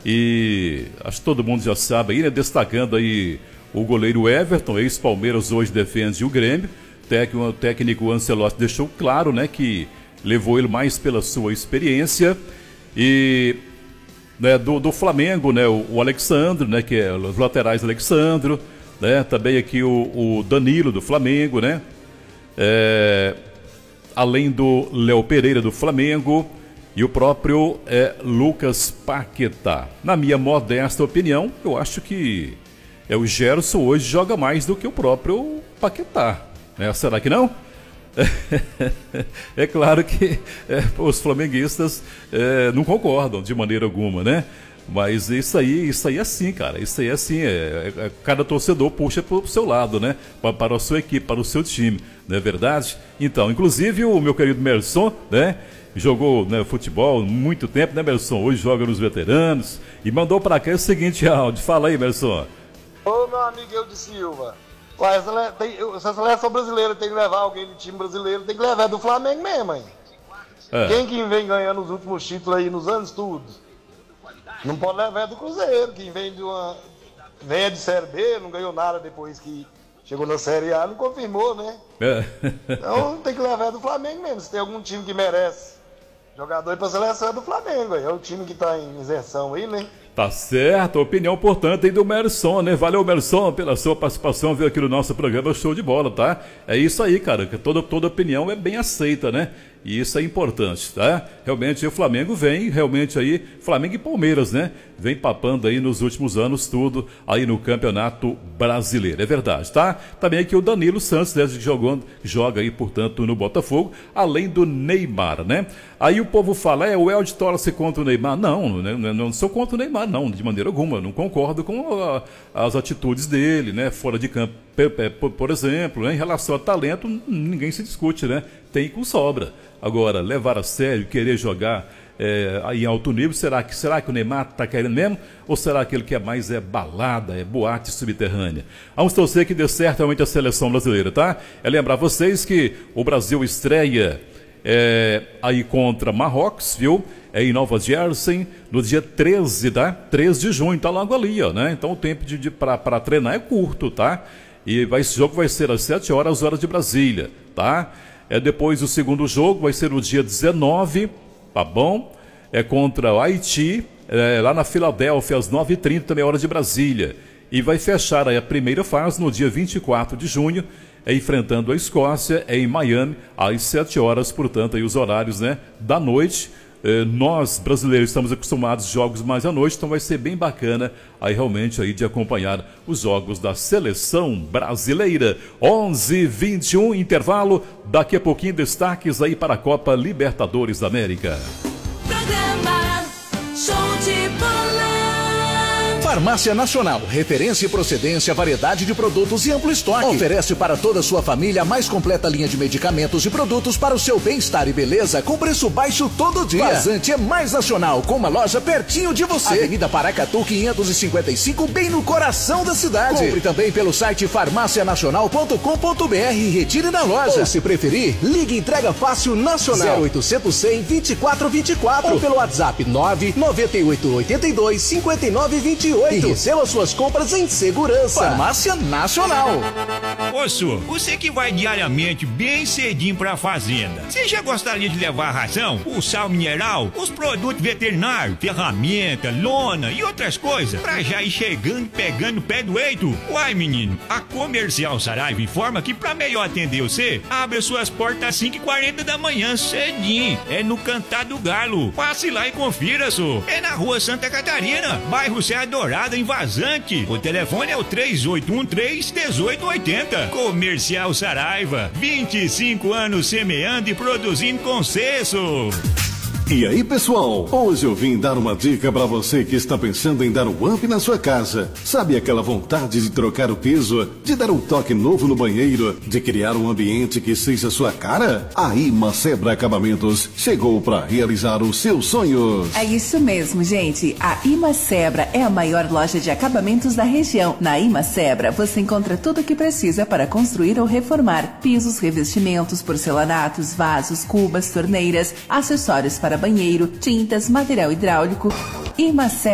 E acho que todo mundo já sabe aí, né? Destacando aí o goleiro Everton, ex-Palmeiras, hoje defende o Grêmio. O técnico Ancelotti deixou claro, né, que levou ele mais pela sua experiência. E né, do Flamengo, né, o Alexandre, né, que é os laterais Alexandre, né, também aqui o Danilo do Flamengo, né, além do Léo Pereira do Flamengo e o próprio Lucas Paquetá. Na minha modesta opinião, eu acho que o Gerson hoje joga mais do que o próprio Paquetá, né? Será que não? É claro que os flamenguistas não concordam de maneira alguma, né? Mas isso aí é assim, cara. Isso aí é assim. Cada torcedor puxa para o seu lado, né? Para a sua equipe, para o seu time, não é verdade? Então, inclusive o meu querido Merson, né? Jogou, né, futebol muito tempo, né, Merson? Hoje joga nos veteranos e mandou para cá o seguinte áudio. Fala aí, Merson. Ô, meu amigo Eudes Silva. Ué, se a seleção brasileira tem que levar alguém do time brasileiro, tem que levar do Flamengo mesmo, hein? Quem que vem ganhando os últimos títulos aí nos anos tudo? Não pode levar do Cruzeiro, quem vem de Série B, não ganhou nada depois que chegou na Série A, não confirmou, né? Então tem que levar do Flamengo mesmo. Se tem algum time que merece jogador para a seleção é do Flamengo, é o time que está em inserção aí, né? Tá certo, opinião, portanto, aí do Merson, né? Valeu, Merson, pela sua participação, veio aqui no nosso programa Show de Bola, tá? É isso aí, cara, que toda opinião é bem aceita, né? E isso é importante, tá? Realmente o Flamengo vem, realmente aí, Flamengo e Palmeiras, né? Vem papando aí nos últimos anos tudo aí no Campeonato Brasileiro, é verdade, tá? Também aqui o Danilo Santos, né, joga aí, portanto, no Botafogo, além do Neymar, né? Aí o povo fala, o Eldi torce contra o Neymar. Não sou contra o Neymar, não, de maneira alguma, não concordo com as atitudes dele, né? Fora de campo, por exemplo, né? Em relação a talento, ninguém se discute, né? Tem com sobra. Agora, levar a sério, querer jogar em alto nível, será que o Neymar está querendo mesmo? Ou será que ele quer mais balada, boate subterrânea? Vamos torcer que dê certo realmente a seleção brasileira, tá? Lembrar vocês que o Brasil estreia aí contra Marrocos, viu? Em Nova Jersey, no dia 13, tá? 13 de junho, tá logo ali, ó, né? Então o tempo para treinar é curto, tá? E esse jogo vai ser às 7 horas de Brasília, tá? Depois o segundo jogo vai ser no dia 19, tá bom? Contra o Haiti, lá na Filadélfia, às 9h30, também hora de Brasília. E vai fechar aí a primeira fase no dia 24 de junho, enfrentando a Escócia, em Miami, às 7 horas, portanto, aí os horários, né, da noite. Nós, brasileiros, estamos acostumados a jogos mais à noite, então vai ser bem bacana aí realmente aí de acompanhar os jogos da seleção brasileira. 11h21, intervalo, daqui a pouquinho destaques aí para a Copa Libertadores da América. Programa Show de Bola. Farmácia Nacional, referência e procedência, variedade de produtos e amplo estoque. Oferece para toda a sua família a mais completa linha de medicamentos e produtos para o seu bem-estar e beleza, com preço baixo todo dia. Vazante é mais nacional, com uma loja pertinho de você. Avenida Paracatu 555, bem no coração da cidade. Compre também pelo site farmacianacional.com.br e retire na loja. Ou se preferir, ligue entrega fácil nacional 0800 100 2424 ou pelo WhatsApp 998 82 59 28 e receba suas compras em segurança. Farmácia Nacional. Ô, você que vai diariamente bem cedinho pra fazenda, você já gostaria de levar a ração, o sal mineral, os produtos veterinários, ferramenta, lona e outras coisas, pra já ir chegando e pegando o pé do eito? Uai, menino, a Comercial Saraiva informa que pra melhor atender você, abre suas portas às 5h40 da manhã, cedinho. É no Cantar do Galo. Passe lá e confira, só. É na Rua Santa Catarina, bairro Serra Dourada, em Vazante. O telefone é o 3813-1880. Comercial Saraiva, 25 anos semeando e produzindo com sucesso. E aí, pessoal, hoje eu vim dar uma dica para você que está pensando em dar um up na sua casa. Sabe aquela vontade de trocar o piso, de dar um toque novo no banheiro, de criar um ambiente que seja sua cara? A Imacebra Acabamentos chegou para realizar os seus sonhos. É isso mesmo, gente. A Imacebra é a maior loja de acabamentos da região. Na Imacebra, você encontra tudo o que precisa para construir ou reformar: pisos, revestimentos, porcelanatos, vasos, cubas, torneiras, acessórios para banheiro, tintas, material hidráulico. Imacebra